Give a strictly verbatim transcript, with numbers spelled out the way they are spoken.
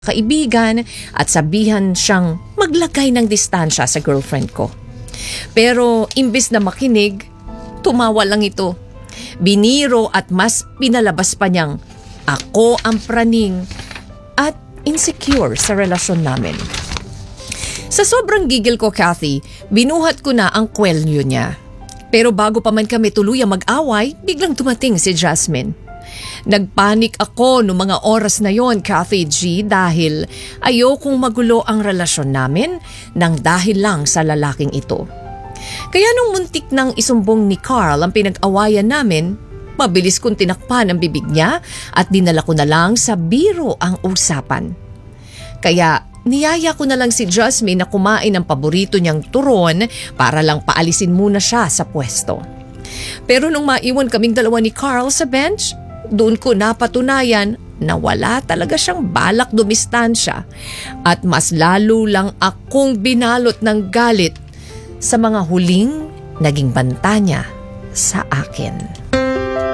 kaibigan at sabihan siyang maglagay ng distansya sa girlfriend ko. Pero imbis na makinig, tumawa lang ito. Biniro at mas pinalabas pa niyang ako ang praning at insecure sa relasyon namin. Sa sobrang gigil ko, Kathy, binuhat ko na ang kwelyo niya. Pero bago pa man kami tuluyang mag-away, biglang dumating si Jasmine. Nagpanik ako noong mga oras na yon, Kathy G, dahil ayokong magulo ang relasyon namin nang dahil lang sa lalaking ito. Kaya nung muntik nang isumbong ni Carl ang pinag-awayan namin, mabilis kong tinakpan ang bibig niya at dinala ko na lang sa biro ang usapan. Kaya niyaya ko na lang si Jasmine na kumain ng paborito niyang turon para lang paalisin muna siya sa pwesto. Pero nung maiwan kaming dalawa ni Carl sa bench, doon ko napatunayan na wala talaga siyang balak dumistansya at mas lalo lang akong binalot ng galit sa mga huling naging banta niya sa akin.